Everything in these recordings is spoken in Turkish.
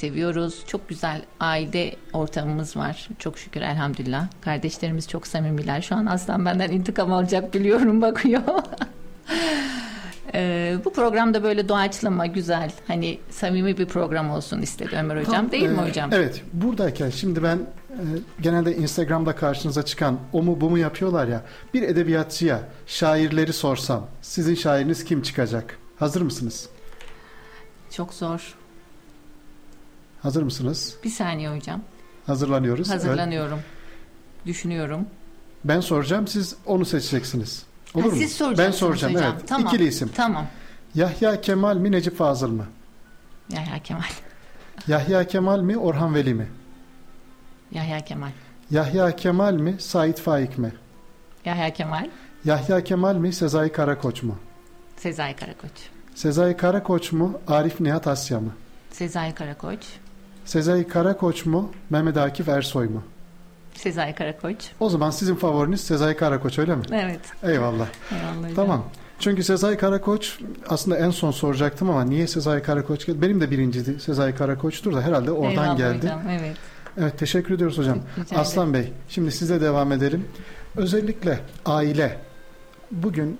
seviyoruz. Çok güzel aile ortamımız var. Çok şükür, elhamdülillah. Kardeşlerimiz çok samimiler. Şu an Aslan benden intikam alacak biliyorum, bakıyor. Bu programda böyle doğaçlama, güzel, hani samimi bir program olsun istedi Ömer Hocam. Değil mi hocam? Evet. Buradayken şimdi ben genelde Instagram'da karşınıza çıkan o mu bu mu yapıyorlar ya. Bir edebiyatçıya şairleri sorsam sizin şairiniz kim çıkacak? Hazır mısınız? Çok zor. Hazır mısınız? Bir saniye hocam. Hazırlanıyoruz. Hazırlanıyorum. Evet. Düşünüyorum. Ben soracağım, siz onu seçeceksiniz. Olur mu? Siz soracaksınız. Ben soracağım, hocam. evet. Tamam. İkili isim. Tamam. Yahya Kemal mi, Necip Fazıl mı? Yahya Kemal. Yahya Kemal mi, Orhan Veli mi? Yahya Kemal. Yahya Kemal mi, Sait Faik mi? Yahya Kemal. Yahya Kemal mi, Sezai Karakoç mu? Sezai Karakoç. Sezai Karakoç mu, Arif Nihat Asya mı? Sezai Karakoç. Sezai Karakoç mu, Mehmet Akif Ersoy mu? Sezai Karakoç. O zaman sizin favoriniz Sezai Karakoç, öyle mi? Evet. Eyvallah. Eyvallah. Tamam. Çünkü Sezai Karakoç aslında en son soracaktım ama niye Sezai Karakoç geldi? Benim de birinciydi Sezai Karakoç'tur da herhalde oradan Eyvallah geldi. Hocam, evet. Evet, teşekkür ediyoruz hocam. Rica Aslan Bey, şimdi size devam edelim. Özellikle aile. Bugün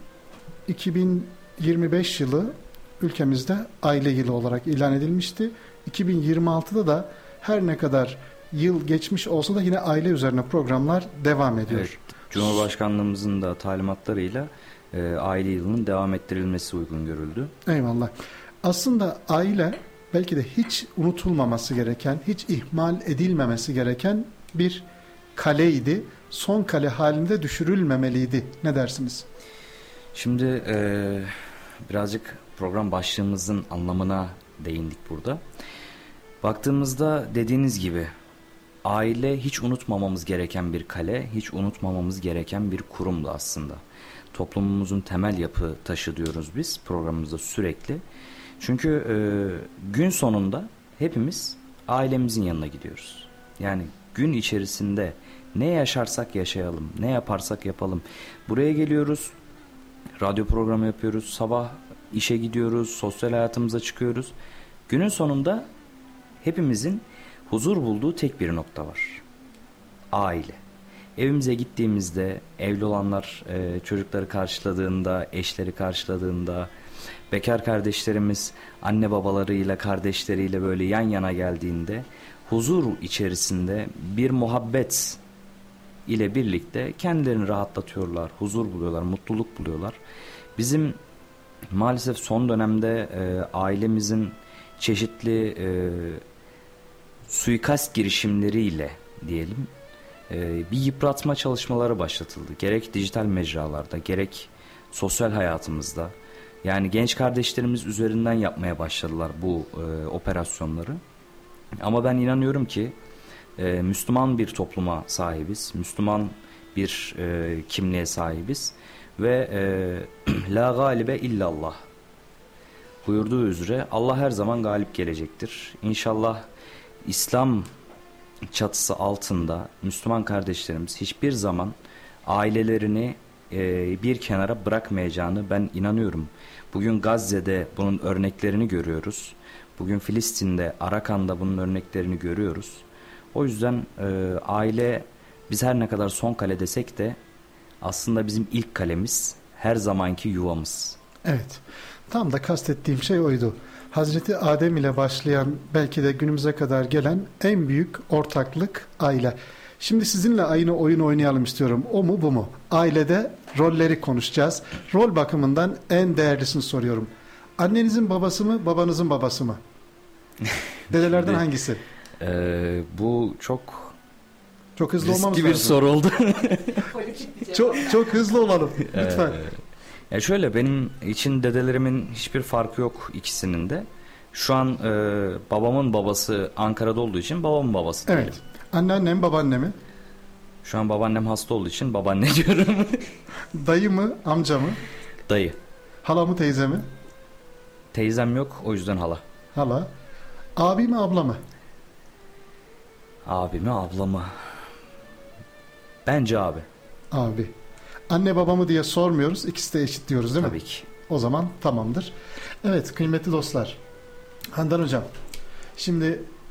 2025 yılı ülkemizde aile yılı olarak ilan edilmişti. 2026'da da her ne kadar yıl geçmiş olsa da yine aile üzerine programlar devam ediyor. Evet, Cumhurbaşkanlığımızın da talimatlarıyla aile yılının devam ettirilmesi uygun görüldü. Eyvallah. Aslında aile belki de hiç unutulmaması gereken, hiç ihmal edilmemesi gereken bir kaleydi. Son kale halinde düşürülmemeliydi. Ne dersiniz? Şimdi birazcık program başlığımızın anlamına değindik burada. Baktığımızda dediğiniz gibi aile hiç unutmamamız gereken bir kale, hiç unutmamamız gereken bir kurumdu aslında. Toplumumuzun temel yapı taşı diyoruz biz programımızda sürekli. Çünkü gün sonunda hepimiz ailemizin yanına gidiyoruz. Yani gün içerisinde ne yaşarsak yaşayalım, ne yaparsak yapalım. Buraya geliyoruz, radyo programı yapıyoruz, sabah işe gidiyoruz, sosyal hayatımıza çıkıyoruz. Günün sonunda hepimizin huzur bulduğu tek bir nokta var. Aile. Evimize gittiğimizde evli olanlar çocukları karşıladığında, eşleri karşıladığında, bekar kardeşlerimiz anne babalarıyla, kardeşleriyle böyle yan yana geldiğinde huzur içerisinde bir muhabbet ile birlikte kendilerini rahatlatıyorlar, huzur buluyorlar, mutluluk buluyorlar. Bizim maalesef son dönemde ailemizin çeşitli suikast girişimleriyle diyelim bir yıpratma çalışmaları başlatıldı. Gerek dijital mecralarda, gerek sosyal hayatımızda. Yani genç kardeşlerimiz üzerinden yapmaya başladılar bu operasyonları. Ama ben inanıyorum ki Müslüman bir topluma sahibiz. Müslüman bir kimliğe sahibiz. Ve la galibe illallah buyurduğu üzere Allah her zaman galip gelecektir. İnşallah İslam çatısı altında Müslüman kardeşlerimiz hiçbir zaman ailelerini bir kenara bırakmayacağını ben inanıyorum. Bugün Gazze'de bunun örneklerini görüyoruz. Bugün Filistin'de, Arakan'da bunun örneklerini görüyoruz. O yüzden aile biz her ne kadar son kale desek de aslında bizim ilk kalemiz, her zamanki yuvamız. Evet, tam da kastettiğim şey oydu. Hazreti Adem ile başlayan, belki de günümüze kadar gelen en büyük ortaklık aile. Şimdi sizinle aynı oyun oynayalım istiyorum. O mu bu mu? Ailede rolleri konuşacağız. Rol bakımından en değerlisini soruyorum. Annenizin babası mı, babanızın babası mı? Dedelerden hangisi? Bu çok hızlı olmamız riskli bir lazım. soru oldu. çok hızlı olalım lütfen. Ya şöyle, benim için dedelerimin hiçbir farkı yok ikisinin de. Şu an babamın babası Ankara'da olduğu için babamın babası diyelim. Evet. Anneannem, babaanne mi? Şu an babaannem hasta olduğu için babaanne diyorum. Dayı mı, amca mı? Dayı. Hala mı, teyze mi? Teyzem yok, o yüzden hala. Hala. Abi mi, abla mı? Abi mi, abla mı? Bence abi. Abi. Anne baba mı diye sormuyoruz. İkisi de eşit diyoruz değil mi? Tabii ki. O zaman tamamdır. Evet kıymetli dostlar. Handan Hocam. Şimdi